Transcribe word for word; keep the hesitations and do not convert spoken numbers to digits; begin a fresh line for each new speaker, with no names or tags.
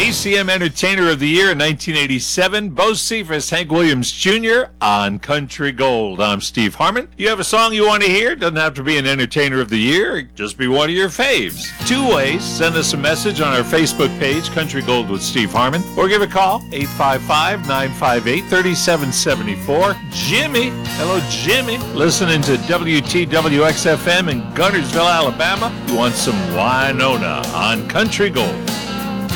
A C M Entertainer of the Year in nineteen eighty-seven, Bo Cephas, Hank Williams Junior on Country Gold. I'm Steve Harmon. You have a song you want to hear? Doesn't have to be an Entertainer of the Year. It just be one of your faves. Two ways. Send us a message on our Facebook page, Country Gold with Steve Harmon, or give a call, eight five five, nine five eight, three seven seven four. Jimmy, hello Jimmy, listening to W T W X F M in Guntersville, Alabama. You want some Winona on Country Gold.